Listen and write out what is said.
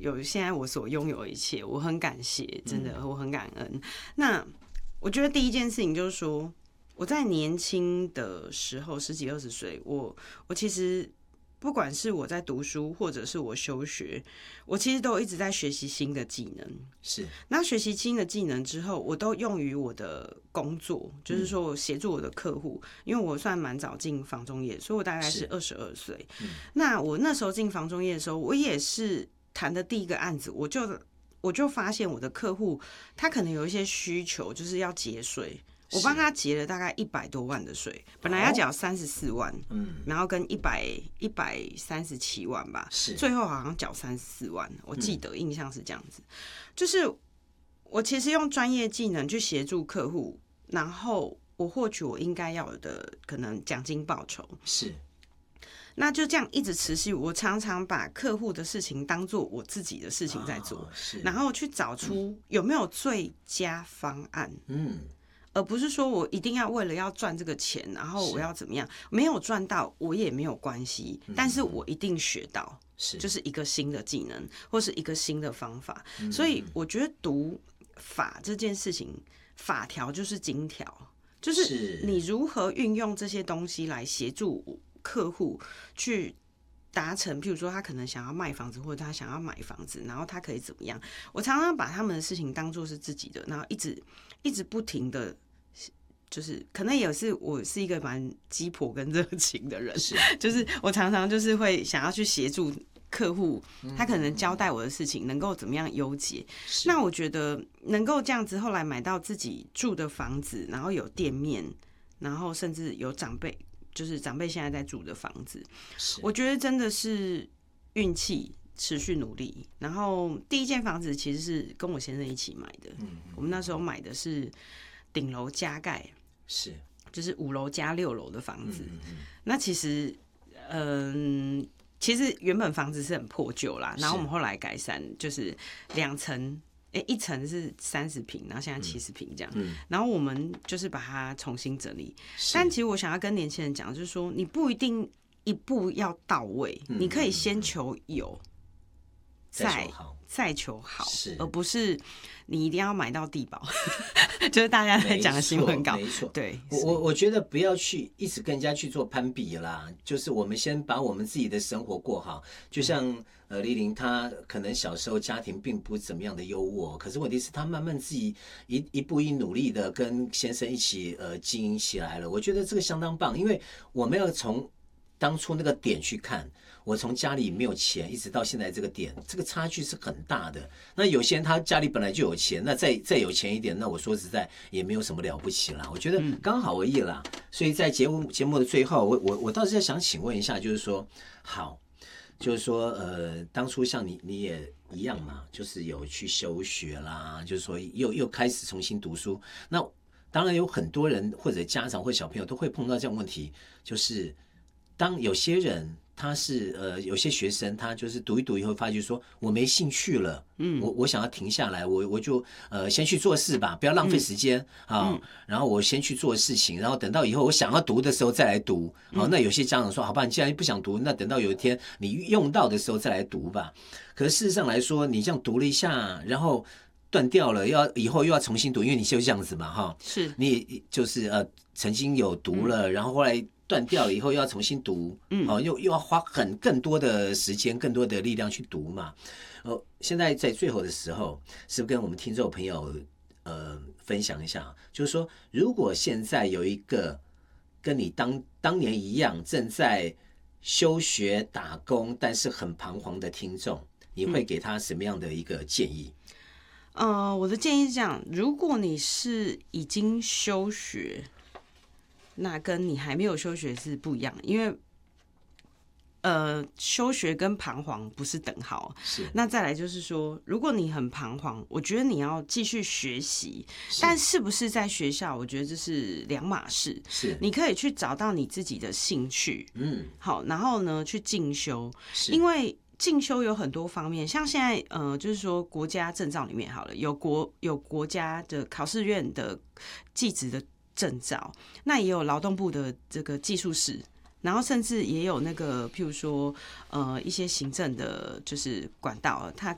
有现在我所拥有的一切，我很感谢，真的我很感恩。那我觉得第一件事情就是说，我在年轻的时候10几20岁，我其实不管是我在读书或者是我休学，我其实都一直在学习新的技能。 是， 那学习新的技能之后，我都用于我的工作，就是说我协助我的客户，因为我算蛮早进房中业，所以我大概是22岁。那我那时候进房中业的时候，我也是谈的第一个案子，我就发现我的客户他可能有一些需求，就是要节税。我帮他结了大概100多万的税，本来要缴34万，然后跟137万吧，最后好像缴34万，我记得印象是这样子。就是我其实用专业技能去协助客户，然后我获取我应该要的可能奖金报酬， 是。 那就这样一直持续。我常常把客户的事情当做我自己的事情在做，然后去找出有没有最佳方案。而不是说我一定要为了要赚这个钱，然后我要怎么样，没有赚到我也没有关系，但是我一定学到，就是一个新的技能或是一个新的方法。所以我觉得读法这件事情，法条就是金条，就是你如何运用这些东西来协助客户去达成，譬如说他可能想要卖房子，或者他想要买房子，然后他可以怎么样？我常常把他们的事情当作是自己的，然后一直不停的，就是可能也是我是一个蛮鸡婆跟热情的人，就是我常常就是会想要去协助客户，他可能交代我的事情能够怎么样优解。那我觉得能够这样子，后来买到自己住的房子，然后有店面，然后甚至有长辈。就是长辈现在在住的房子，我觉得真的是运气，持续努力。然后第一间房子其实是跟我先生一起买的，我们那时候买的是顶楼加盖，就是5楼加6楼的房子。那其实，其实原本房子是很破旧啦，然后我们后来改善，就是2层。一层是30坪，然后现在70坪这样，然后我们就是把它重新整理。但其实我想要跟年轻人讲，就是说你不一定一步要到位，你可以先求有，再求好，而不是你一定要买到地堡，就是大家在讲的新闻稿。 没错， 对， 我觉得不要去一直跟人家去做攀比啦，就是我们先把我们自己的生活过好。就像丽玲，她可能小时候家庭并不怎么样的优渥，可是问题是她慢慢自己一步一努力的跟先生一起经营起来了。我觉得这个相当棒，因为我们要从当初那个点去看。我从家里没有钱，一直到现在这个点，这个差距是很大的。那有些人他家里本来就有钱，那再有钱一点，那我说实在也没有什么了不起啦。我觉得刚好而已啦。所以在节目的最后，我倒是想请问一下，就是说，好，就是说，当初像你也一样嘛，就是有去休学啦，就是说又开始重新读书。那当然有很多人或者家长或小朋友都会碰到这样的问题，就是当有些人。他是有些学生他就是读一读以后发觉说我没兴趣了，我想要停下来，我就先去做事吧，不要浪费时间啊，然后我先去做事情，然后等到以后我想要读的时候再来读。好，那有些家长说好吧，你既然不想读，那等到有一天你用到的时候再来读吧。可是事实上来说，你这样读了一下，然后断掉了，以后又要重新读，因为你就这样子嘛哈， 是你就是曾经有读了，然后后来。断掉了以后又要重新读，又要花更多的时间、更多的力量去读嘛。现在在最后的时候，是不是跟我们听众朋友分享一下？就是说，如果现在有一个跟你当年一样正在休学打工，但是很彷徨的听众，你会给他什么样的一个建议？ 我的建议是这样：如果你是已经休学。那跟你还没有休学是不一样的，因为休学跟彷徨不是等号。 是。 那再来就是说，如果你很彷徨，我觉得你要继续学习，但是不是在学校，我觉得这是两码事。 是。 你可以去找到你自己的兴趣，好，然后呢去进修，因为进修有很多方面，像现在就是说国家证照里面好了，有国家的考试院的技职的证照，那也有劳动部的这个技术室，然后甚至也有那个譬如说一些行政的就是管道，它